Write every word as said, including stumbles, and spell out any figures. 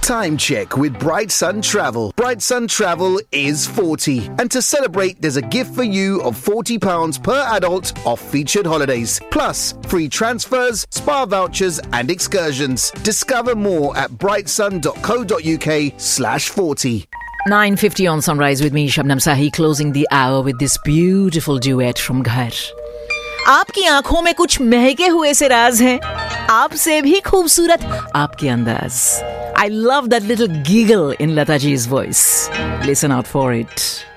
Time check with Bright Sun Travel. Bright Sun Travel is forty. And to celebrate, there's a gift for you of forty pounds per adult off featured holidays. Plus, free transfers, spa vouchers and excursions. Discover more at brightsun.co.uk slash 40. nine fifty on Sunrise with me, Shabnam Sahi, closing the hour with this beautiful duet from Ghar. आपकी आंखों में कुछ महके हुए से राज हैं, आपसे भी खूबसूरत आपके अंदाज. I love that little giggle in Lata ji's voice. Listen out for it.